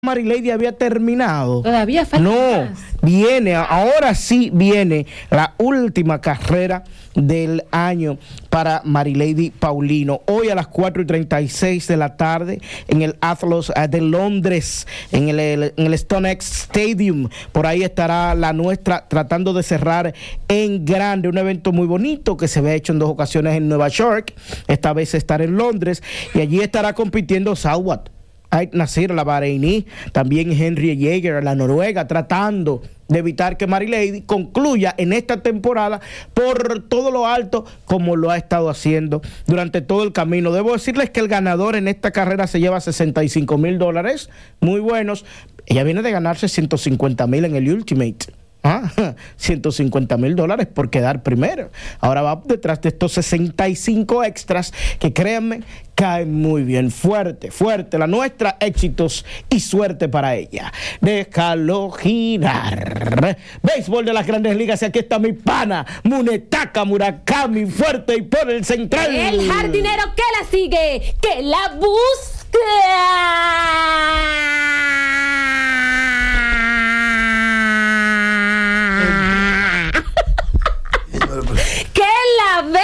Marilady había terminado. Todavía falta No, más. viene, ahora sí viene la última carrera del año para Marilady Paulino. Hoy a las 4:36 de la tarde en el Atlas de Londres, en el StoneX Stadium. Por ahí estará la nuestra tratando de cerrar en grande un evento muy bonito que se había hecho en 2 ocasiones en Nueva York. Esta vez estará en Londres y allí estará compitiendo Salwat Nasir, la Bahreini, también Henry Jaeger, la Noruega, tratando de evitar que Marilady concluya en esta temporada por todo lo alto como lo ha estado haciendo durante todo el camino. Debo decirles que el ganador en esta carrera se lleva $65,000, muy buenos. Ella viene de ganarse $150,000 en el Ultimate. $150,000 por quedar primero. Ahora va detrás de estos 65 extras que, créanme, caen muy bien. Fuerte, fuerte la nuestra. Éxitos y suerte para ella. Déjalo girar. Béisbol de las Grandes Ligas. Y aquí está mi pana Munetaka Murakami, fuerte y por el central. El jardinero que la sigue, que la busca. Que la ve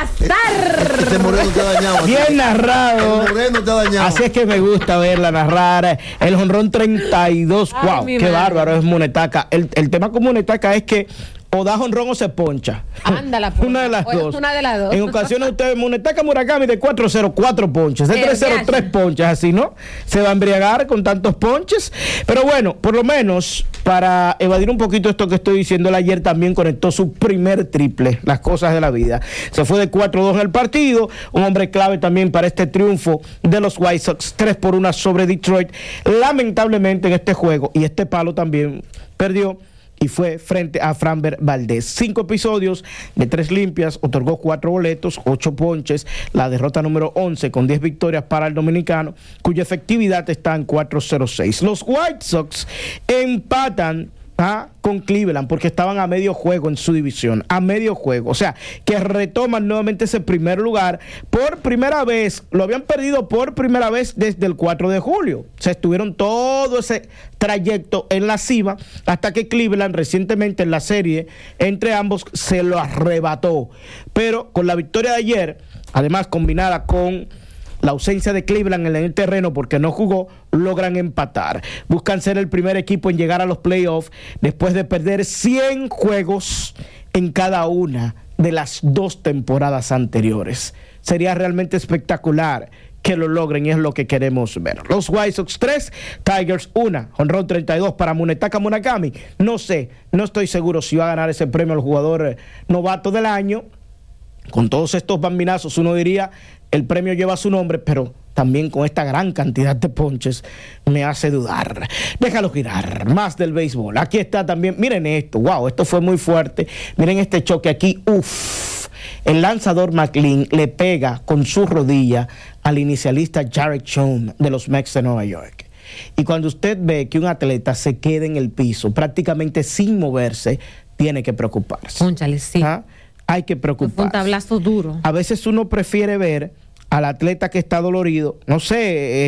pasar. Este moreno te ha dañado. Bien narrado. El moreno te ha dañado. Así es que me gusta verla narrar. El jonrón 32. Ay, Wow, mi qué madre. bárbaro es Munetaka. El tema con Munetaka es que o da jonrón o se poncha. Ándala, pues. Una de las O es dos. una de las dos. En ocasiones usted, Munetaka Murakami de 4-0, 4 ponches. De 3-0, 3 ponches. Así, ¿no? Se va a embriagar con tantos ponches. Pero bueno, por lo menos, para evadir un poquito esto que estoy diciendo, él ayer también conectó su primer triple. Las cosas de la vida. Se fue de 4-2 en el partido. Un hombre clave también para este triunfo de los White Sox. 3-1 sobre Detroit. Lamentablemente en este juego, y este palo también perdió, y fue frente a Framber Valdez. 5 episodios de 3 limpias, otorgó 4 boletos, 8 ponches, la derrota número 11 con 10 victorias para el dominicano, cuya efectividad está en 4.06. Los White Sox empatan con Cleveland porque estaban a medio juego en su división, a medio juego, o sea, que retoman nuevamente ese primer lugar por primera vez. Lo habían perdido por primera vez desde el 4 de julio, se estuvieron todo ese trayecto en la cima hasta que Cleveland recientemente en la serie entre ambos se lo arrebató, pero con la victoria de ayer, además combinada con la ausencia de Cleveland en el terreno porque no jugó, logran empatar. Buscan ser el primer equipo en llegar a los playoffs después de perder 100 juegos en cada una de las 2 temporadas anteriores. Sería realmente espectacular que lo logren y es lo que queremos ver. Los White Sox 3, Tigers 1, jonrón 32 para Munetaka Murakami. No sé, no estoy seguro si va a ganar ese premio al jugador novato del año. Con todos estos bambinazos uno diría el premio lleva su nombre, pero también con esta gran cantidad de ponches me hace dudar. Déjalo girar, más del béisbol. Aquí está también, miren esto, wow, esto fue muy fuerte. Miren este choque aquí, el lanzador McLean le pega con su rodilla al inicialista Jared Schoen de los Mets de Nueva York. Y cuando usted ve que un atleta se queda en el piso prácticamente sin moverse, tiene que preocuparse. Cónchale, sí. Hay que preocuparse. Fue un tablazo duro. A veces uno prefiere ver al atleta que está dolorido, no sé,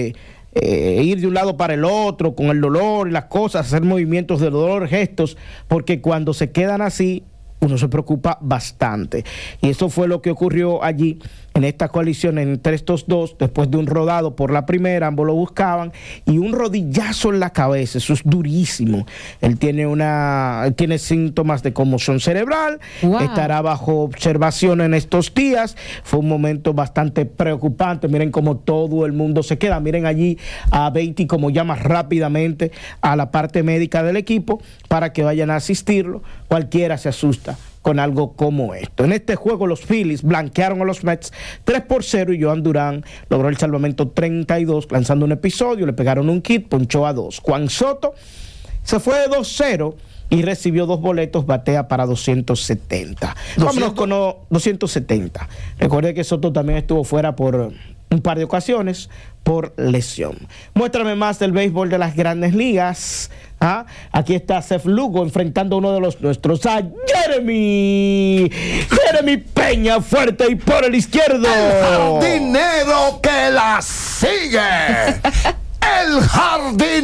ir de un lado para el otro con el dolor y las cosas, hacer movimientos de dolor, gestos, porque cuando se quedan así, uno se preocupa bastante. Y eso fue lo que ocurrió allí en esta coalición entre estos dos, después de un rodado por la primera, ambos lo buscaban, y un rodillazo en la cabeza, eso es durísimo. Él tiene síntomas de conmoción cerebral, estará bajo observación en estos días. Fue un momento bastante preocupante. Miren cómo todo el mundo se queda. Miren allí a Beatty como llama rápidamente a la parte médica del equipo para que vayan a asistirlo. Cualquiera se asusta con algo como esto. En este juego los Phillies blanquearon a los Mets 3-0 y Joan Durán logró el salvamento 32 lanzando un episodio, le pegaron un hit, ponchó a 2. Juan Soto se fue de 2-0 y recibió 2 boletos, batea para 270. Vámonos con 270. Recuerde que Soto también estuvo fuera por un par de ocasiones por lesión. Muéstrame más del béisbol de las Grandes Ligas. Aquí está Seth Lugo enfrentando a uno de los nuestros, a Jeremy Peña, fuerte y por el izquierdo. El jardinero que la sigue. El Jardín